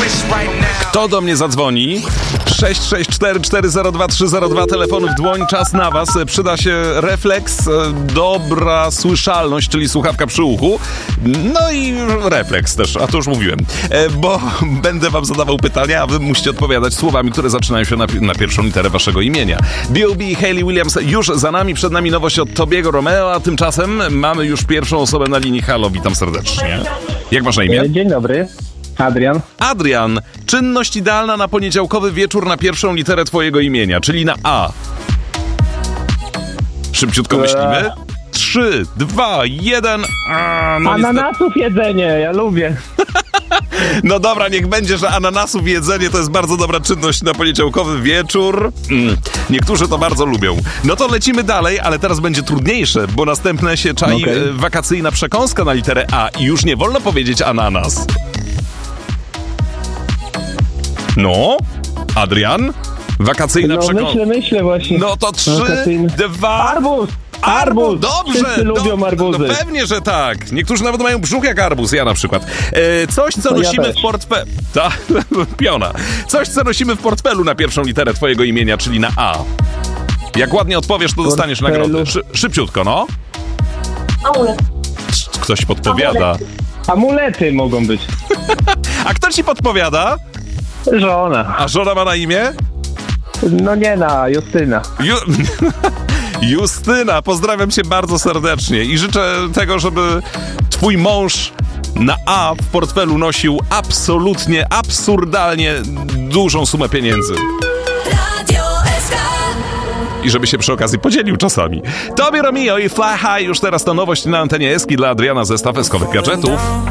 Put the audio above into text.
Kto do mnie zadzwoni? 664402302, telefon w dłoń, czas na was. Przyda się refleks, dobra słyszalność, czyli słuchawka przy uchu. No i refleks też, a to już mówiłem. Bo będę wam zadawał pytania, a wy musicie odpowiadać słowami, które zaczynają się na pierwszą literę waszego imienia. B.O.B. i Hayley Williams już za nami, przed nami nowość od Tobiego Romeo, a tymczasem mamy już pierwszą osobę na linii. Halo, witam serdecznie. Jak masz na imię? Dzień dobry. Adrian. Adrian, czynność idealna na poniedziałkowy wieczór na pierwszą literę twojego imienia, czyli na A. Szybciutko myślimy. 3, 2, 1. Ananasów jedzenie, ja lubię. No dobra, niech będzie, że ananasów jedzenie to jest bardzo dobra czynność na poniedziałkowy wieczór. Niektórzy to bardzo lubią. No to lecimy dalej, ale teraz będzie trudniejsze, bo następne się czai wakacyjna przekąska na literę A i już nie wolno powiedzieć ananas. No, Adrian? Wakacyjna przekąska. Myślę właśnie. No to 3, 2... Arbuz! Dobrze! Wszyscy lubią arbuzy. No pewnie, że tak. Niektórzy nawet mają brzuch jak arbuz, ja na przykład. Coś, co nosimy w portfelu... Piona. Coś, co nosimy w portfelu na pierwszą literę twojego imienia, czyli na A. Jak ładnie odpowiesz, to dostaniesz nagrodę. Szybciutko, no. Amulet. Ktoś podpowiada. Amulety mogą być. A kto ci podpowiada? Żona. A żona ma na imię? No nie Justyna. Justyna, pozdrawiam cię bardzo serdecznie i życzę tego, żeby twój mąż na A w portfelu nosił absolutnie, absurdalnie dużą sumę pieniędzy. I żeby się przy okazji podzielił czasami. Tobie Romeo i Fly High, już teraz to nowość na antenie Eski dla Adriana, zestaw eskowych gadżetów.